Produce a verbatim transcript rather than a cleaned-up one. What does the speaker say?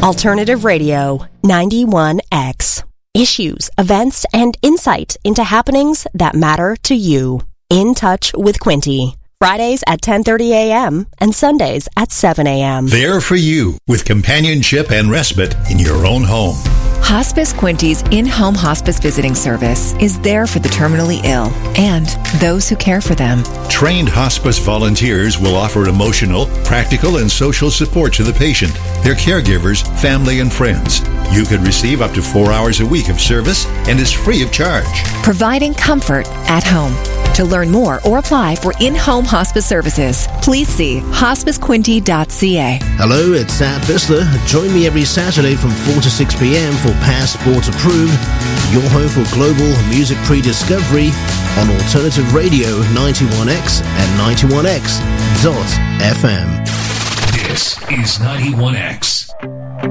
Alternative Radio, ninety-one X. Issues, events, and insight into happenings that matter to you. In Touch with Quinty. Fridays at ten thirty a.m. and Sundays at seven a.m. There for you, with companionship and respite in your own home. Hospice Quinty's in-home hospice visiting service is there for the terminally ill and those who care for them. Trained hospice volunteers will offer emotional, practical, and social support to the patient, their caregivers, family, and friends. You could receive up to four hours a week of service and is free of charge. Providing comfort at home. To learn more or apply for in-home hospice services, please see hospice quinty dot c a. Hello, it's Sam Bisler. Join me every Saturday from four to six p.m. for Passport Approved, your home for global music pre-discovery on Alternative Radio ninety-one X and ninety-one X dot f m. This is ninety-one X.